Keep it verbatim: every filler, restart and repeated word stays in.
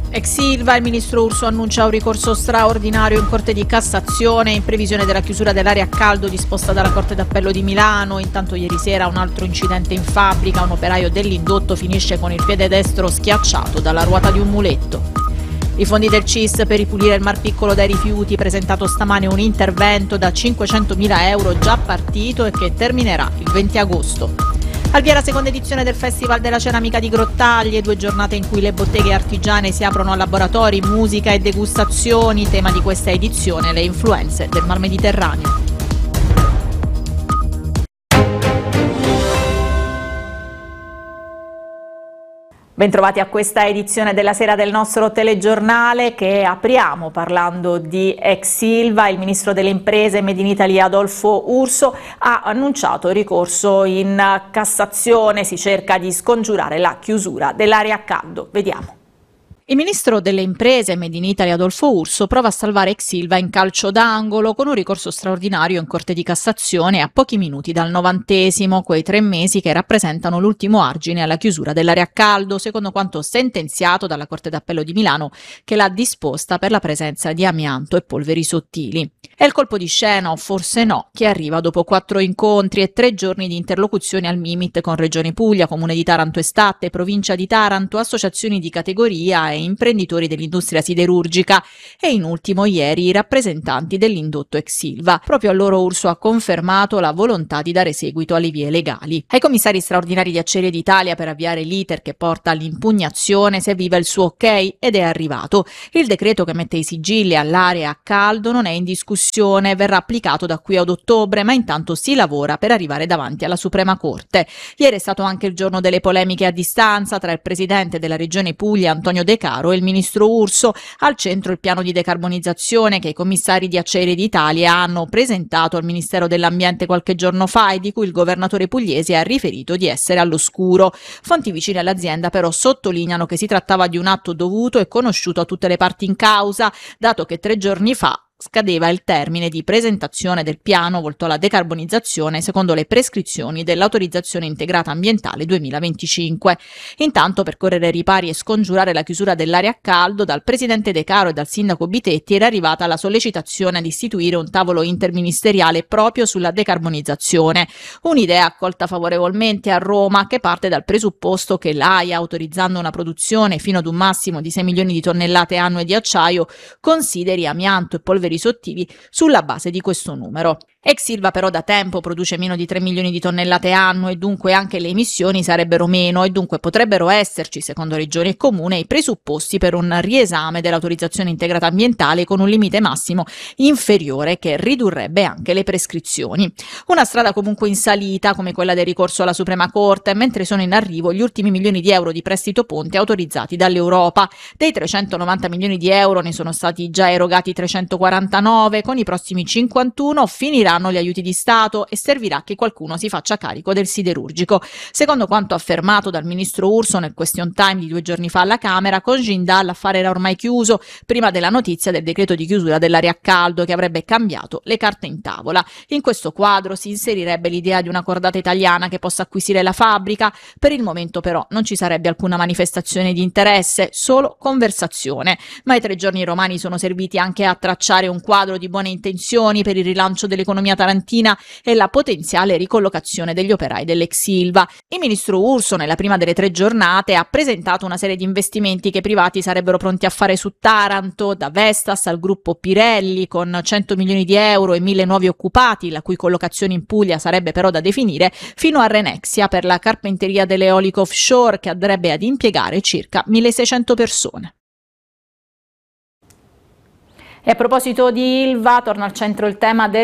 Ex Ilva, il ministro Urso annuncia un ricorso straordinario in Corte di Cassazione in previsione della chiusura dell'area a caldo disposta dalla Corte d'Appello di Milano. Intanto ieri sera un altro incidente in fabbrica, un operaio dell'indotto finisce con il piede destro schiacciato dalla ruota di un muletto. I fondi del C I S per ripulire il Mar Piccolo dai rifiuti, presentato stamane un intervento da cinquecentomila euro già partito e che terminerà il venti agosto. Al via la seconda edizione del Festival della Ceramica di Grottaglie, due giornate in cui le botteghe artigiane si aprono a laboratori, musica e degustazioni. Tema di questa edizione: le influenze del Mar Mediterraneo. Bentrovati a questa edizione della sera del nostro telegiornale, che apriamo parlando di Ex Ilva. Il ministro delle imprese Made in Italy Adolfo Urso ha annunciato ricorso in Cassazione, si cerca di scongiurare la chiusura dell'area a caldo. Vediamo. Il ministro delle imprese Made in Italy Adolfo Urso prova a salvare Ex Ilva in calcio d'angolo con un ricorso straordinario in Corte di Cassazione a pochi minuti dal novantesimo, quei tre mesi che rappresentano l'ultimo argine alla chiusura dell'area a caldo, secondo quanto sentenziato dalla Corte d'Appello di Milano, che l'ha disposta per la presenza di amianto e polveri sottili. È il colpo di scena, o forse no, che arriva dopo quattro incontri e tre giorni di interlocuzioni al Mimit con Regione Puglia, Comune di Taranto Estatte, Provincia di Taranto, associazioni di categoria e imprenditori dell'industria siderurgica e in ultimo ieri i rappresentanti dell'indotto Ex Ilva. Proprio a loro Urso ha confermato la volontà di dare seguito alle vie legali. Ai commissari straordinari di Acciaierie d'Italia per avviare l'iter che porta all'impugnazione serviva il suo ok ed è arrivato. Il decreto che mette i sigilli all'area a caldo non è in discussione, verrà applicato da qui ad ottobre, ma intanto si lavora per arrivare davanti alla Suprema Corte. Ieri è stato anche il giorno delle polemiche a distanza tra il presidente della Regione Puglia Antonio De Caro e il ministro Urso, al centro il piano di decarbonizzazione che i commissari di Acciaierie d'Italia hanno presentato al Ministero dell'Ambiente qualche giorno fa e di cui il governatore pugliese ha riferito di essere all'oscuro. Fonti vicine all'azienda però sottolineano che si trattava di un atto dovuto e conosciuto a tutte le parti in causa, dato che tre giorni fa scadeva il termine di presentazione del piano volto alla decarbonizzazione secondo le prescrizioni dell'autorizzazione integrata ambientale duemilaventicinque. Intanto, per correre ripari e scongiurare la chiusura dell'area a caldo, dal presidente De Caro e dal sindaco Bitetti era arrivata la sollecitazione ad istituire un tavolo interministeriale proprio sulla decarbonizzazione. Un'idea accolta favorevolmente a Roma, che parte dal presupposto che l'A I A, autorizzando una produzione fino ad un massimo di sei milioni di tonnellate annue di acciaio, consideri amianto e polveri sottili sulla base di questo numero. Ex Ilva però da tempo produce meno di tre milioni di tonnellate annue e dunque anche le emissioni sarebbero meno e dunque potrebbero esserci, secondo Regione e Comune, i presupposti per un riesame dell'autorizzazione integrata ambientale con un limite massimo inferiore che ridurrebbe anche le prescrizioni. Una strada comunque in salita come quella del ricorso alla Suprema Corte, mentre sono in arrivo gli ultimi milioni di euro di prestito ponte autorizzati dall'Europa. Dei trecentonovanta milioni di euro ne sono stati già erogati trecentoquarantanove, con i prossimi cinquantuno finirà gli aiuti di Stato e servirà che qualcuno si faccia carico del siderurgico. Secondo quanto affermato dal ministro Urso nel question time di due giorni fa alla Camera, con Jindal l'affare era ormai chiuso prima della notizia del decreto di chiusura dell'area a caldo che avrebbe cambiato le carte in tavola. In questo quadro si inserirebbe l'idea di una cordata italiana che possa acquisire la fabbrica. Per il momento però non ci sarebbe alcuna manifestazione di interesse, solo conversazione. Ma i tre giorni romani sono serviti anche a tracciare un quadro di buone intenzioni per il rilancio dell'economia tarantina e la potenziale ricollocazione degli operai dell'Ex Ilva. Il ministro Urso, nella prima delle tre giornate, ha presentato una serie di investimenti che i privati sarebbero pronti a fare su Taranto, da Vestas al gruppo Pirelli, con cento milioni di euro e mille nuovi occupati, la cui collocazione in Puglia sarebbe però da definire, fino a Renexia per la carpenteria dell'eolico offshore, che andrebbe ad impiegare circa milleseicento persone. E a proposito di Ilva, torna al centro il tema del